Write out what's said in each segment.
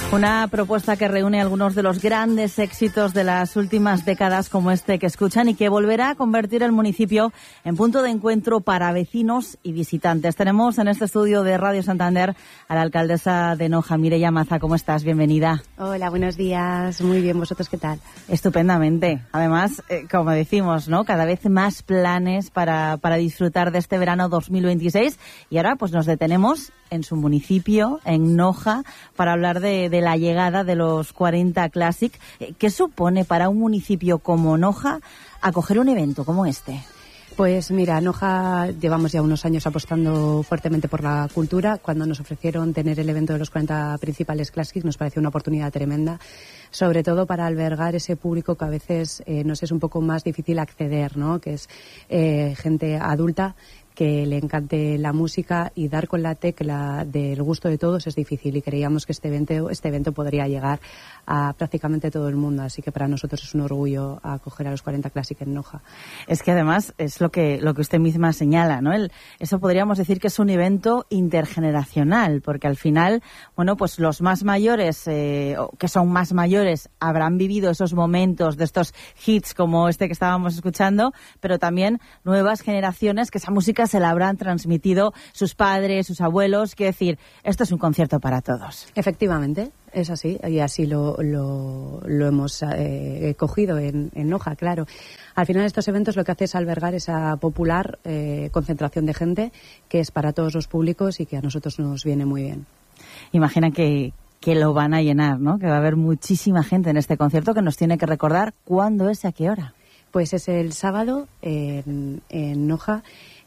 Una propuesta que reúne algunos de los grandes éxitos de las últimas décadas, como este que escuchan, y que volverá a convertir el municipio en punto de encuentro para vecinos y visitantes. Tenemos en este estudio de Radio Santander a la alcaldesa de Noja, Mireia Maza. ¿Cómo estás? Bienvenida. Hola, buenos días. Muy bien, ¿vosotros qué tal? Estupendamente. Además, como decimos, ¿no? Cada vez más planes para disfrutar de este verano 2026. Y ahora pues nos detenemos en su municipio, en Noja, para hablar de la llegada de los 40 Classic. ¿Qué supone para un municipio como Noja acoger un evento como este? Pues mira, Noja llevamos ya unos años apostando fuertemente por la cultura. Cuando nos ofrecieron tener el evento de los 40 principales Classic nos pareció una oportunidad tremenda, sobre todo para albergar ese público que a veces nos es un poco más difícil acceder, ¿no? Que es gente adulta que le encante la música, y dar con la tecla del gusto de todos es difícil, y creíamos que este evento podría llegar a prácticamente todo el mundo, así que para nosotros es un orgullo acoger a los 40 Classic en Noja. Es que además es lo que usted misma señala, ¿no? Eso podríamos decir que es un evento intergeneracional, porque al final, bueno, pues los más mayores, que son más mayores, habrán vivido esos momentos de estos hits como este que estábamos escuchando, pero también nuevas generaciones que esa música se la habrán transmitido sus padres, sus abuelos. Quiero decir, esto es un concierto para todos. Efectivamente, es así, y así lo hemos cogido en Noja, claro. Al final estos eventos lo que hace es albergar esa popular concentración de gente que es para todos los públicos y que a nosotros nos viene muy bien. Imagina que lo van a llenar, ¿no? Que va a haber muchísima gente en este concierto, que nos tiene que recordar cuándo es y a qué hora. Pues es el sábado en Noja.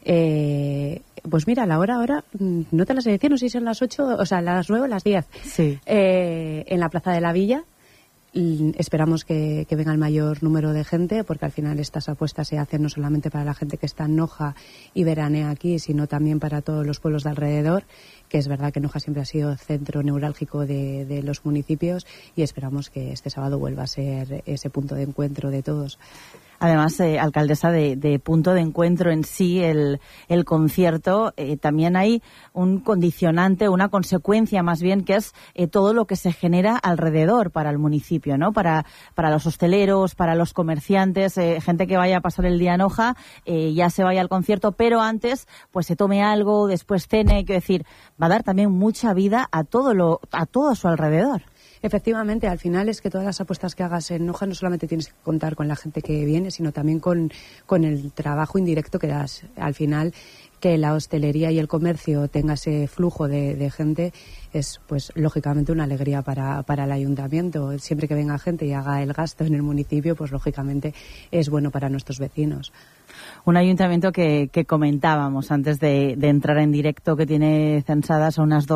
Pues mira, la hora ahora no te las sé decir, no sé si son las 8, o sea, las 9 o las 10. Sí. En la Plaza de la Villa. Esperamos que venga el mayor número de gente, porque al final estas apuestas se hacen no solamente para la gente que está en Noja y veranea aquí, sino también para todos los pueblos de alrededor, que es verdad que Noja siempre ha sido centro neurálgico de los municipios, y esperamos que este sábado vuelva a ser ese punto de encuentro de todos. Además, alcaldesa, de punto de encuentro en sí, el concierto, también hay un condicionante, una consecuencia más bien, que es todo lo que se genera alrededor para el municipio, ¿no? Para los hosteleros, para los comerciantes, gente que vaya a pasar el día en Noja, ya se vaya al concierto, pero antes pues se tome algo, después cene, quiero decir, va a dar también mucha vida a todo a su alrededor. Efectivamente, al final es que todas las apuestas que hagas en Noja no solamente tienes que contar con la gente que viene, sino también con el trabajo indirecto que das. Al final, que la hostelería y el comercio tenga ese flujo de gente es, pues, lógicamente una alegría para el ayuntamiento. Siempre que venga gente y haga el gasto en el municipio, pues lógicamente es bueno para nuestros vecinos. Un ayuntamiento que comentábamos antes de entrar en directo, que tiene censadas a unas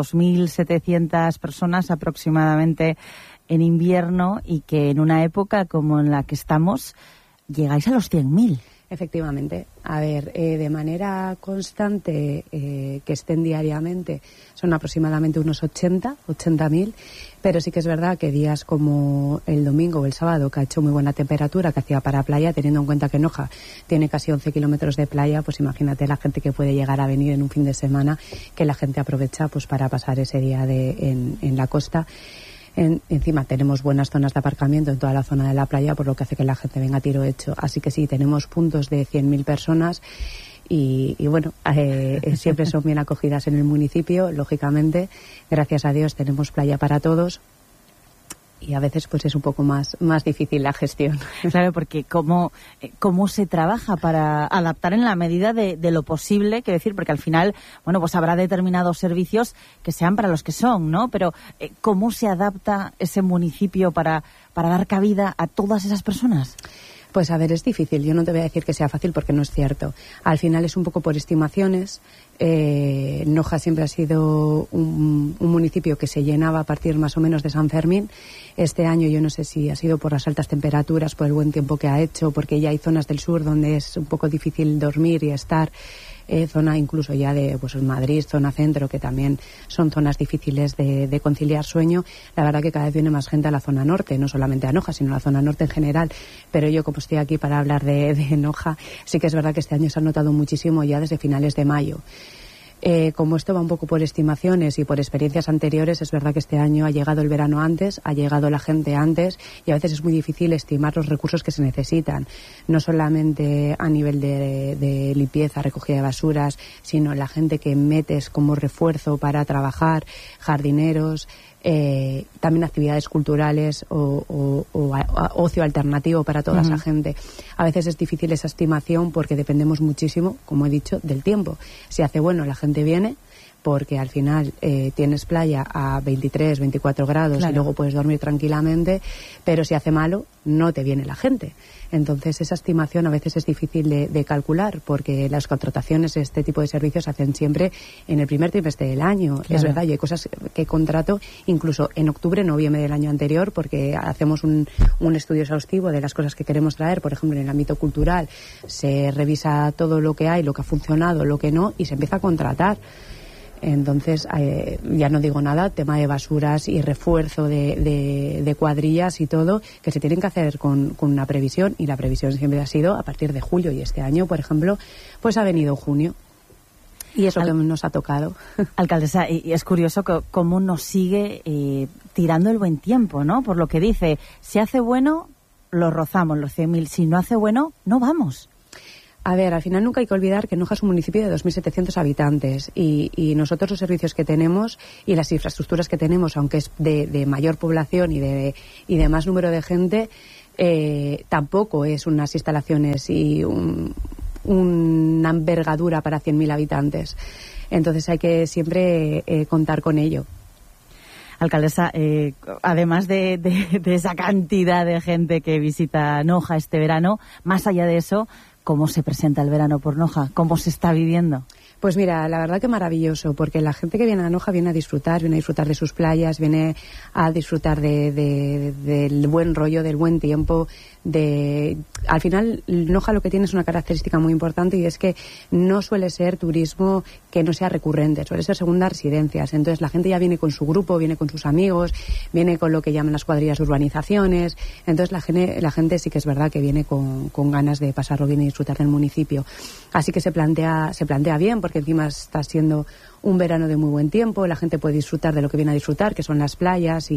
2.700 personas aproximadamente en invierno, y que en una época como en la que estamos llegáis a los 100.000. Efectivamente. A ver, de manera constante, que estén diariamente, son aproximadamente unos 80.000, pero sí que es verdad que días como el domingo o el sábado, que ha hecho muy buena temperatura, que hacía para playa, teniendo en cuenta que Noja tiene casi 11 kilómetros de playa, pues imagínate la gente que puede llegar a venir en un fin de semana, que la gente aprovecha pues para pasar ese día en la costa. Encima tenemos buenas zonas de aparcamiento en toda la zona de la playa, por lo que hace que la gente venga a tiro hecho. Así que sí, tenemos puntos de 100.000 personas y bueno, siempre son bien acogidas en el municipio, lógicamente. Gracias a Dios tenemos playa para todos. Y a veces pues es un poco más difícil la gestión. Claro, porque cómo se trabaja para adaptar en la medida de lo posible, quiero decir, porque al final, bueno, pues habrá determinados servicios que sean para los que son, ¿no? Pero ¿cómo se adapta ese municipio para dar cabida a todas esas personas? Pues a ver, es difícil. Yo no te voy a decir que sea fácil, porque no es cierto. Al final es un poco por estimaciones. Noja siempre ha sido un municipio que se llenaba a partir más o menos de San Fermín. Este año yo no sé si ha sido por las altas temperaturas, por el buen tiempo que ha hecho, porque ya hay zonas del sur donde es un poco difícil dormir y estar. Zona incluso ya de pues Madrid, zona centro, que también son zonas difíciles de conciliar sueño. La verdad que cada vez viene más gente a la zona norte, no solamente a Noja, sino a la zona norte en general. Pero yo, como estoy aquí para hablar de Noja, sí que es verdad que este año se ha notado muchísimo ya desde finales de mayo. Como esto va un poco por estimaciones y por experiencias anteriores, es verdad que este año ha llegado el verano antes, ha llegado la gente antes y a veces es muy difícil estimar los recursos que se necesitan, no solamente a nivel de limpieza, recogida de basuras, sino la gente que metes como refuerzo para trabajar, jardineros, también actividades culturales o ocio alternativo para toda esa gente. A veces es difícil esa estimación porque dependemos muchísimo, como he dicho, del tiempo. Si hace bueno, la gente viene porque al final tienes playa a 23, 24 grados y luego puedes dormir tranquilamente, pero si hace malo, no te viene la gente. Entonces esa estimación a veces es difícil de calcular porque las contrataciones de este tipo de servicios se hacen siempre en el primer trimestre del año. Es verdad, y hay cosas que contrato incluso en octubre, noviembre del año anterior porque hacemos un estudio exhaustivo de las cosas que queremos traer. Por ejemplo, en el ámbito cultural se revisa todo lo que hay, lo que ha funcionado, lo que no, y se empieza a contratar. Entonces, ya no digo nada, tema de basuras y refuerzo de cuadrillas y todo, que se tienen que hacer con una previsión, y la previsión siempre ha sido a partir de julio, y este año, por ejemplo, pues ha venido junio. Y eso que nos ha tocado. Alcaldesa, y es curioso cómo nos sigue tirando el buen tiempo, ¿no? Por lo que dice, si hace bueno, lo rozamos, los 100.000, si no hace bueno, no vamos. A ver, al final nunca hay que olvidar que Noja es un municipio de 2.700 habitantes y nosotros los servicios que tenemos y las infraestructuras que tenemos, aunque es de mayor población y de más número de gente, tampoco es unas instalaciones y una envergadura para 100.000 habitantes. Entonces hay que siempre contar con ello. Alcaldesa, además de esa cantidad de gente que visita Noja este verano, más allá de eso, ¿cómo se presenta el verano por Noja? ¿Cómo se está viviendo? Pues mira, la verdad que maravilloso, porque la gente que viene a Noja viene a disfrutar de sus playas, viene a disfrutar del buen rollo, del buen tiempo. Al final, Noja lo que tiene es una característica muy importante, y es que no suele ser turismo que no sea recurrente, suele ser segundas residencias. Entonces la gente ya viene con su grupo, viene con sus amigos, viene con lo que llaman las cuadrillas de urbanizaciones. Entonces la gente sí que es verdad que viene con ganas de pasarlo bien y disfrutar del municipio. Así que se plantea bien, porque encima está siendo un verano de muy buen tiempo, la gente puede disfrutar de lo que viene a disfrutar, que son las playas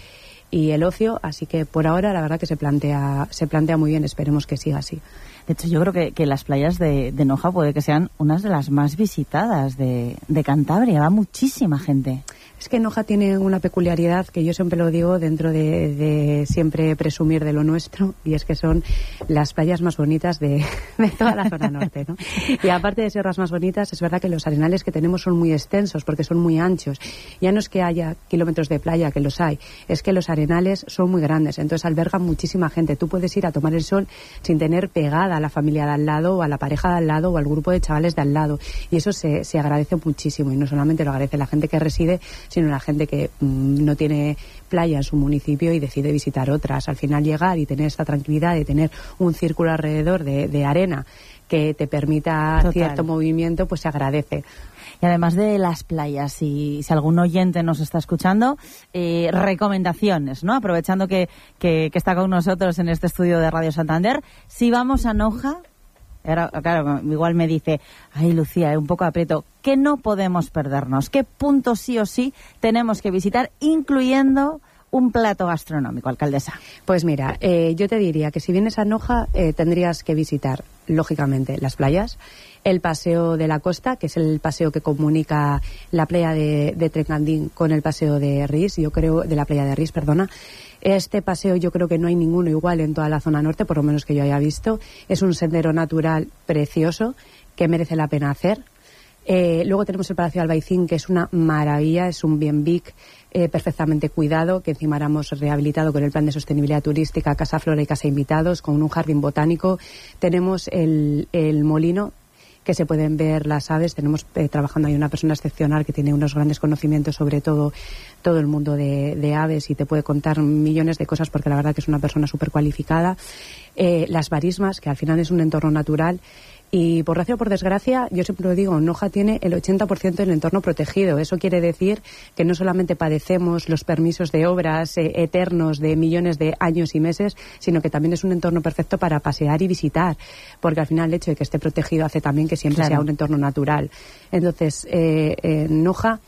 y el ocio, así que por ahora la verdad que se plantea muy bien, esperemos que siga así. De hecho, yo creo que las playas de Noja puede que sean unas de las más visitadas de Cantabria, va muchísima gente. Es que Noja tiene una peculiaridad que yo siempre lo digo dentro de siempre presumir de lo nuestro, y es que son las playas más bonitas de toda la zona norte, ¿no? Y aparte de ser las más bonitas, es verdad que los arenales que tenemos son muy extensos porque son muy anchos. Ya no es que haya kilómetros de playa, que los hay, es que los arenales son muy grandes, entonces albergan muchísima gente. Tú puedes ir a tomar el sol sin tener pegada a la familia de al lado, o a la pareja de al lado, o al grupo de chavales de al lado, y eso se agradece muchísimo, y no solamente lo agradece la gente que reside, sino la gente que no tiene playa en su municipio y decide visitar otras. Al final llegar y tener esta tranquilidad de tener un círculo alrededor de arena que te permita cierto movimiento, pues se agradece. Y además de las playas, si algún oyente nos está escuchando, recomendaciones, ¿no? Aprovechando que está con nosotros en este estudio de Radio Santander, si vamos a Noja. Ahora, claro, igual me dice, ay Lucía, un poco aprieto, ¿qué no podemos perdernos? ¿Qué puntos sí o sí tenemos que visitar, incluyendo un plato gastronómico, alcaldesa? Pues mira, yo te diría que si vienes a Noja tendrías que visitar, lógicamente, las playas, el paseo de la costa, que es el paseo que comunica la playa de Trencandín con el paseo de Ris, de la playa de Ris, perdona. Este paseo yo creo que no hay ninguno igual en toda la zona norte, por lo menos que yo haya visto. Es un sendero natural precioso que merece la pena hacer. Luego tenemos el Palacio de Albaicín, que es una maravilla, es un bien big, perfectamente cuidado, que encima hemos rehabilitado con el plan de sostenibilidad turística, Casa Flora y Casa Invitados, con un jardín botánico. Tenemos el molino, que se pueden ver las aves. Tenemos trabajando ahí una persona excepcional que tiene unos grandes conocimientos, sobre todo todo el mundo de aves y te puede contar millones de cosas porque la verdad que es una persona súper cualificada. Las marismas, que al final es un entorno natural. Y por gracia o por desgracia, yo siempre lo digo, Noja tiene el 80% del entorno protegido. Eso quiere decir que no solamente padecemos los permisos de obras eternos de millones de años y meses, sino que también es un entorno perfecto para pasear y visitar, porque al final el hecho de que esté protegido hace también que siempre sea un entorno natural. Entonces, Noja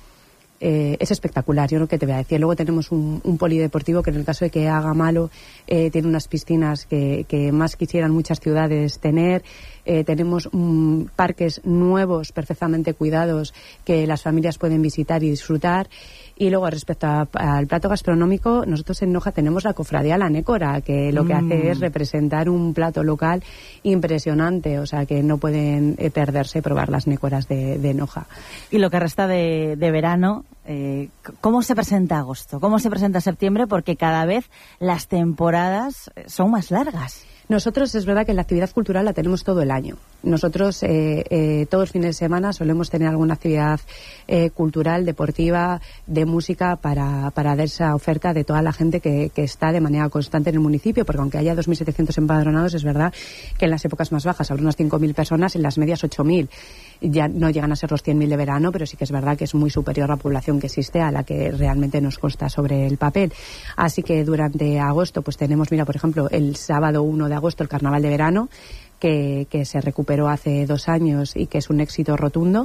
es espectacular, yo no que te voy a decir. Luego tenemos un polideportivo que en el caso de que haga malo tiene unas piscinas que más quisieran muchas ciudades tener. Tenemos parques nuevos perfectamente cuidados que las familias pueden visitar y disfrutar. Y luego respecto al plato gastronómico, nosotros en Noja tenemos la cofradía La Nécora, que lo que hace es representar un plato local impresionante, o sea que no pueden perderse probar las nécoras de Noja. Y lo que resta de verano, ¿cómo se presenta agosto? ¿Cómo se presenta septiembre? Porque cada vez las temporadas son más largas. Nosotros es verdad que la actividad cultural la tenemos todo el año. Nosotros todos los fines de semana solemos tener alguna actividad cultural, deportiva, de música para dar esa oferta de toda la gente que está de manera constante en el municipio, porque aunque haya 2.700 empadronados, es verdad que en las épocas más bajas habrá unas 5.000 personas, en las medias 8.000. Ya no llegan a ser los 100.000 de verano, pero sí que es verdad que es muy superior la población que existe a la que realmente nos consta sobre el papel. Así que durante agosto pues tenemos, mira, por ejemplo, el sábado 1 de agosto el Carnaval de Verano, que se recuperó hace 2 años y que es un éxito rotundo.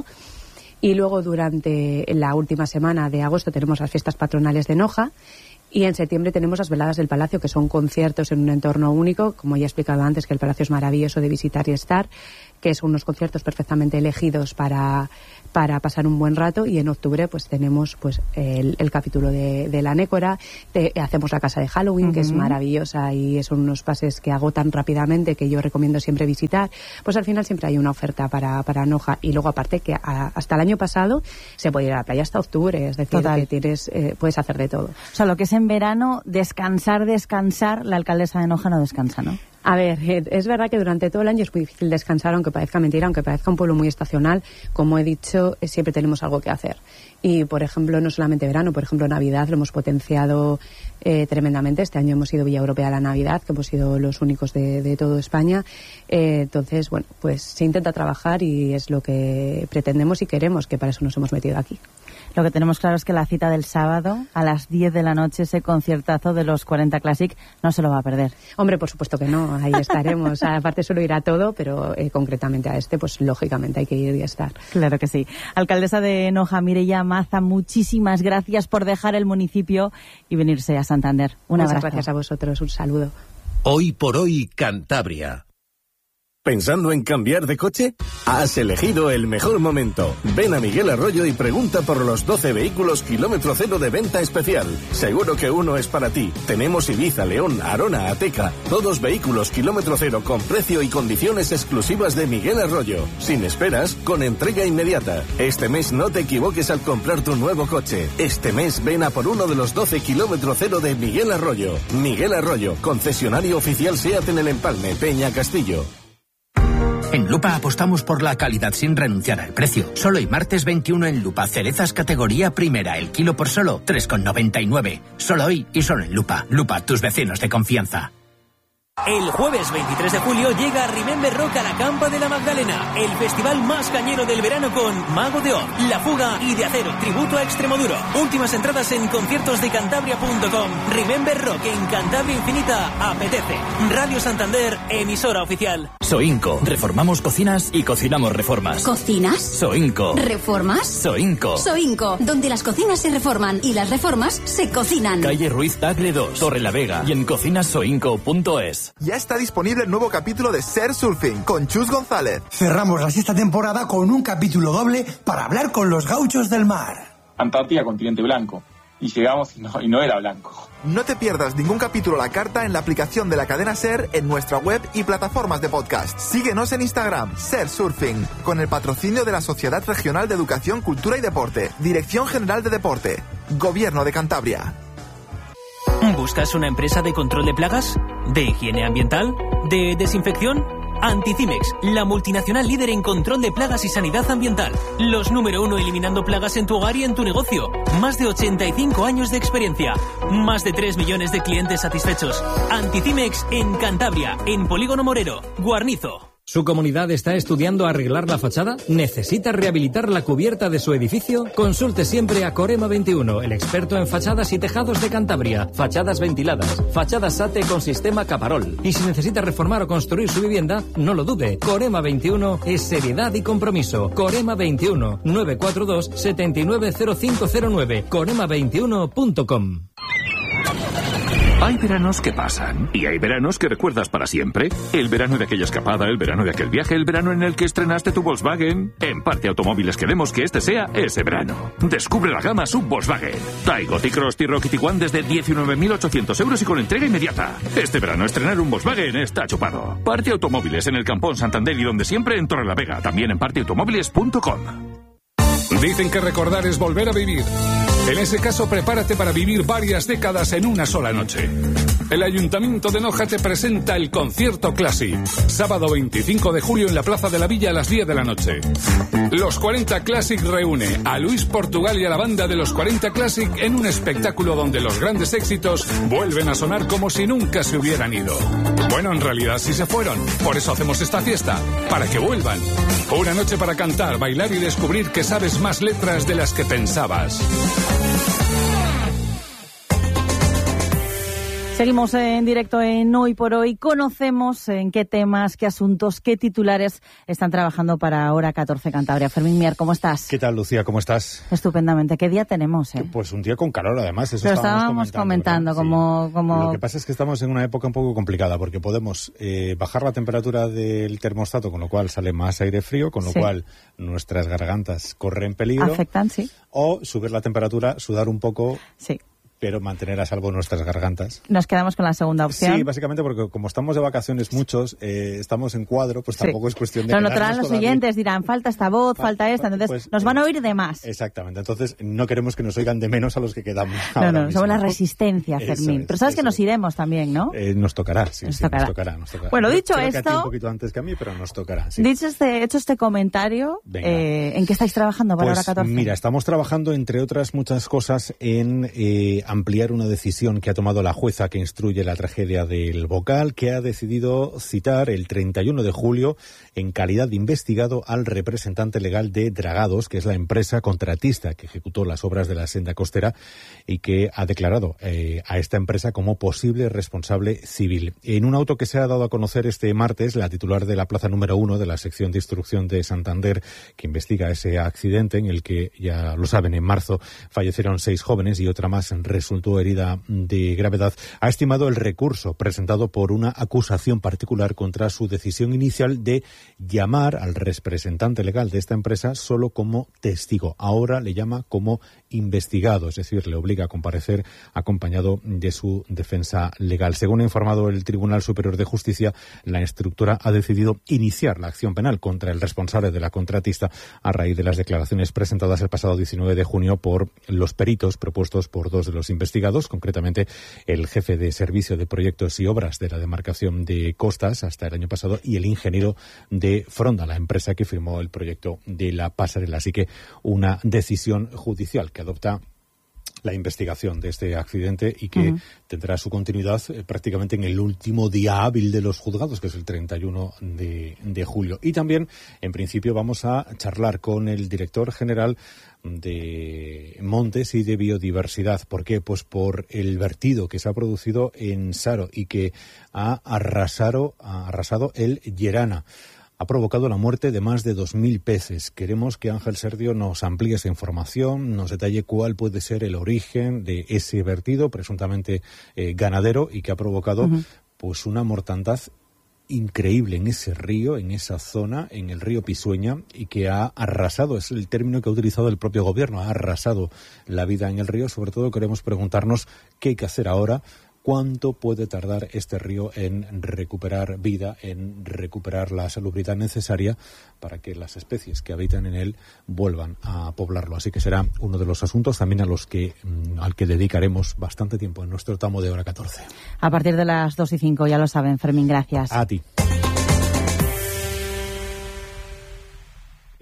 Y luego durante la última semana de agosto tenemos las fiestas patronales de Noja. Y en septiembre tenemos las veladas del Palacio, que son conciertos en un entorno único, como ya he explicado antes, que el Palacio es maravilloso de visitar y estar, que son unos conciertos perfectamente elegidos para pasar un buen rato. Y en octubre pues tenemos pues el capítulo de La Nécora, hacemos la casa de Halloween, que es maravillosa y son unos pases que agotan rápidamente, que yo recomiendo siempre visitar. Pues al final siempre hay una oferta para Noja. Y luego aparte que hasta el año pasado se podía ir a la playa hasta octubre, es decir, que puedes hacer de todo. O sea, lo que es en verano, descansar, la alcaldesa de Noja no descansa, ¿no? A ver, es verdad que durante todo el año es muy difícil descansar, aunque parezca mentira, aunque parezca un pueblo muy estacional. Como he dicho, siempre tenemos algo que hacer. Y, por ejemplo, no solamente verano, por ejemplo, Navidad lo hemos potenciado tremendamente. Este año hemos ido Villa Europea a la Navidad, que hemos sido los únicos de toda España. Entonces, bueno, pues se intenta trabajar y es lo que pretendemos y queremos, que para eso nos hemos metido aquí. Lo que tenemos claro es que la cita del sábado a las 10 de la noche, ese conciertazo de los 40 Classic, no se lo va a perder. Hombre, por supuesto que no, ahí estaremos. Aparte suelo ir a todo, pero concretamente a este, pues lógicamente hay que ir y estar. Claro que sí. Alcaldesa de Noja, Mireia Maza, muchísimas gracias por dejar el municipio y venirse a Santander. Un abrazo. Muchas gracias a vosotros, un saludo. Hoy por hoy, Cantabria. ¿Pensando en cambiar de coche? Has elegido el mejor momento. Ven a Miguel Arroyo y pregunta por los 12 vehículos kilómetro cero de venta especial. Seguro que uno es para ti. Tenemos Ibiza, León, Arona, Ateca. Todos vehículos kilómetro cero con precio y condiciones exclusivas de Miguel Arroyo. Sin esperas, con entrega inmediata. Este mes no te equivoques al comprar tu nuevo coche. Este mes ven a por uno de los 12 kilómetro cero de Miguel Arroyo. Miguel Arroyo, concesionario oficial SEAT en el Empalme, Peña Castillo. En Lupa apostamos por la calidad sin renunciar al precio. Solo hoy martes 21 en Lupa, cerezas categoría primera, el kilo por solo 3,99. Solo hoy y solo en Lupa. Lupa, tus vecinos de confianza. El jueves 23 de julio llega Remember Rock a la Campa de la Magdalena, el festival más cañero del verano con Mago de Oz, La Fuga y De Acero, tributo a Extremoduro. Últimas entradas en conciertosdecantabria.com. Remember Rock en Cantabria Infinita apetece. Radio Santander, emisora oficial. Soinco. Reformamos cocinas y cocinamos reformas. ¿Cocinas? Soinco. ¿Reformas? Soinco. Soinco, donde las cocinas se reforman y las reformas se cocinan. Calle Ruiz Tagle 2, Torre la Vega y en cocinasoinco.es. Ya está disponible el nuevo capítulo de Ser Surfing con Chus González. Cerramos la 6ª temporada con un capítulo doble para hablar con los gauchos del mar. Antártida, continente blanco. Y llegamos y no era blanco. No te pierdas ningún capítulo a la carta en la aplicación de la cadena SER, en nuestra web y plataformas de podcast. Síguenos en Instagram, Ser Surfing, con el patrocinio de la Sociedad Regional de Educación, Cultura y Deporte, Dirección General de Deporte, Gobierno de Cantabria. ¿Buscas una empresa de control de plagas? ¿De higiene ambiental? ¿De desinfección? Anticimex, la multinacional líder en control de plagas y sanidad ambiental. Los número 1 eliminando plagas en tu hogar y en tu negocio. Más de 85 años de experiencia. Más de 3 millones de clientes satisfechos. Anticimex en Cantabria, en Polígono Morero, Guarnizo. ¿Su comunidad está estudiando arreglar la fachada? ¿Necesita rehabilitar la cubierta de su edificio? Consulte siempre a Corema 21, el experto en fachadas y tejados de Cantabria. Fachadas ventiladas, fachadas SATE con sistema Caparol. Y si necesita reformar o construir su vivienda, no lo dude. Corema 21 es seriedad y compromiso. Corema 21, 942 790509. Corema21.com. Hay veranos que pasan y hay veranos que recuerdas para siempre. El verano de aquella escapada, el verano de aquel viaje, el verano en el que estrenaste tu Volkswagen. En Parte Automóviles queremos que este sea ese verano. Descubre la gama sub Volkswagen. Taigo, T-Cross, T-Rock y Tiguan desde 19.800 euros y con entrega inmediata. Este verano estrenar un Volkswagen está chupado. Parte Automóviles en el Campón, Santander y donde siempre en Torrelavega. También en parteautomóviles.com. Dicen que recordar es volver a vivir. En ese caso, prepárate para vivir varias décadas en una sola noche. El Ayuntamiento de Noja te presenta el Concierto Classic. Sábado 25 de julio en la Plaza de la Villa a las 10 de la noche. Los 40 Classic reúne a Luis Portugal y a la banda de los 40 Classic en un espectáculo donde los grandes éxitos vuelven a sonar como si nunca se hubieran ido. Bueno, en realidad sí se fueron. Por eso hacemos esta fiesta, para que vuelvan. Una noche para cantar, bailar y descubrir que sabes más letras de las que pensabas. Seguimos en directo en Hoy por Hoy. Conocemos en qué temas, qué asuntos, qué titulares están trabajando para Hora 14 Cantabria. Fermín Mier, ¿cómo estás? ¿Qué tal, Lucía? ¿Cómo estás? Estupendamente. ¿Qué día tenemos? Pues un día con calor, además. Eso pero estábamos comentando como... Lo que pasa es que estamos en una época un poco complicada, porque podemos bajar la temperatura del termostato, con lo cual sale más aire frío, con lo cual nuestras gargantas corren peligro. Afectan, sí. O subir la temperatura, sudar un poco... Sí. Pero mantener a salvo nuestras gargantas. Nos quedamos con la segunda opción. Sí, básicamente porque como estamos de vacaciones muchos, estamos en cuadro, pues tampoco es cuestión de... Lo notarán los oyentes, dirán, falta esta voz, falta esta, entonces pues, nos van a oír de más. Exactamente, entonces no queremos que nos oigan de menos a los que quedamos. No, somos la resistencia, Fermín. Pero sabes que nos iremos también, ¿no? Nos tocará, sí, nos tocará. Bueno, dicho creo esto... Que a ti un poquito antes que a mí, pero nos tocará, sí. Hecho este comentario, ¿en qué estáis trabajando para Hora 14? Mira, estamos trabajando, entre otras muchas cosas, en ampliar una decisión que ha tomado la jueza que instruye la tragedia del Bocal, que ha decidido citar el 31 de julio en calidad de investigado al representante legal de Dragados, que es la empresa contratista que ejecutó las obras de la senda costera y que ha declarado a esta empresa como posible responsable civil. En un auto que se ha dado a conocer este martes, la titular de la plaza número 1 de la sección de instrucción de Santander, que investiga ese accidente en el que, ya lo saben, en marzo fallecieron 6 jóvenes y otra más resultó herida de gravedad, ha estimado el recurso presentado por una acusación particular contra su decisión inicial de llamar al representante legal de esta empresa solo como testigo. Ahora le llama como investigado, es decir, le obliga a comparecer acompañado de su defensa legal. Según ha informado el Tribunal Superior de Justicia, la instructora ha decidido iniciar la acción penal contra el responsable de la contratista a raíz de las declaraciones presentadas el pasado 19 de junio por los peritos propuestos por 2 de los investigados, concretamente el jefe de servicio de proyectos y obras de la demarcación de Costas hasta el año pasado y el ingeniero de Fronda, la empresa que firmó el proyecto de la pasarela. Así que una decisión judicial que adopta la investigación de este accidente y que tendrá su continuidad prácticamente en el último día hábil de los juzgados, que es el 31 de julio. Y también, en principio, vamos a charlar con el director general de Montes y de Biodiversidad. ¿Por qué? Pues por el vertido que se ha producido en Saro y que ha arrasado el Llerana. Ha provocado la muerte de más de 2.000 peces. Queremos que Ángel Serdio nos amplíe esa información, nos detalle cuál puede ser el origen de ese vertido, presuntamente ganadero, y que ha provocado pues una mortandad increíble en ese río, en esa zona, en el río Pisueña, y que ha arrasado, es el término que ha utilizado el propio gobierno, ha arrasado la vida en el río. Sobre todo queremos preguntarnos qué hay que hacer ahora. ¿Cuánto puede tardar este río en recuperar vida, en recuperar la salubridad necesaria para que las especies que habitan en él vuelvan a poblarlo? Así que será uno de los asuntos también al que dedicaremos bastante tiempo en nuestro tramo de Hora 14. A partir de las 2:05, ya lo saben, Fermín, gracias. A ti.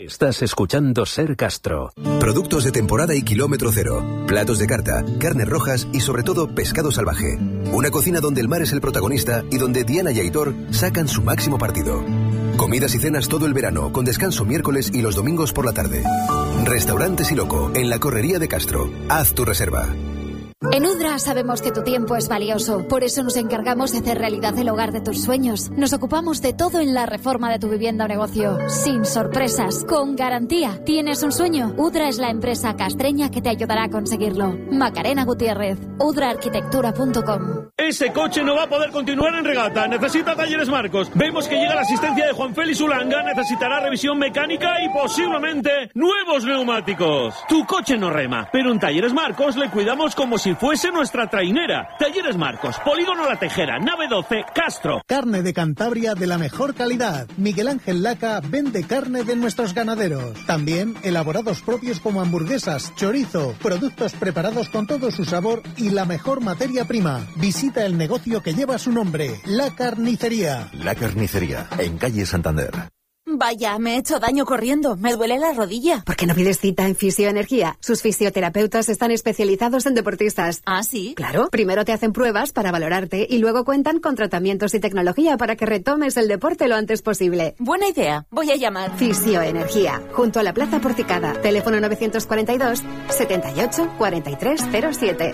Estás escuchando Ser Castro. Productos de temporada y kilómetro cero. Platos de carta, carnes rojas y sobre todo pescado salvaje. Una cocina donde el mar es el protagonista y donde Diana y Aitor sacan su máximo partido. Comidas y cenas todo el verano, con descanso miércoles y los domingos por la tarde. Restaurantes y Loco, en la Correría de Castro. Haz tu reserva. En Udra sabemos que tu tiempo es valioso, por eso nos encargamos de hacer realidad el hogar de tus sueños. Nos ocupamos de todo en la reforma de tu vivienda o negocio, sin sorpresas, con garantía. ¿Tienes un sueño? Udra es la empresa castreña que te ayudará a conseguirlo. Macarena Gutiérrez, udraarquitectura.com. Ese coche no va a poder continuar en regata, necesita Talleres Marcos. Vemos que llega la asistencia de Juan Félix Ulanga, necesitará revisión mecánica y posiblemente nuevos neumáticos. Tu coche no rema, pero en Talleres Marcos le cuidamos como si fuese nuestra trainera. Talleres Marcos, Polígono La Tejera, nave 12, Castro. Carne de Cantabria de la mejor calidad. Miguel Ángel Laca vende carne de nuestros ganaderos. También elaborados propios como hamburguesas, chorizo, productos preparados con todo su sabor y la mejor materia prima. Visita el negocio que lleva su nombre, La Carnicería. La Carnicería, en calle Santander. Vaya, me he hecho daño corriendo. Me duele la rodilla. ¿Por qué no pides cita en Fisioenergía? Sus fisioterapeutas están especializados en deportistas. ¿Ah, sí? Claro. Primero te hacen pruebas para valorarte y luego cuentan con tratamientos y tecnología para que retomes el deporte lo antes posible. Buena idea. Voy a llamar. Fisioenergía, junto a la Plaza Porticada. Teléfono 942 78 43 07.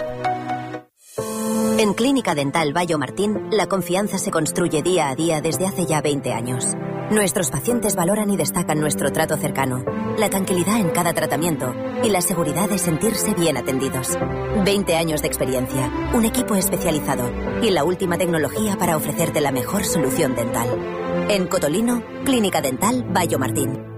En Clínica Dental Bayo Martín, la confianza se construye día a día desde hace ya 20 años. Nuestros pacientes valoran y destacan nuestro trato cercano, la tranquilidad en cada tratamiento y la seguridad de sentirse bien atendidos. 20 años de experiencia, un equipo especializado y la última tecnología para ofrecerte la mejor solución dental. En Cotolino, Clínica Dental Bayo Martín.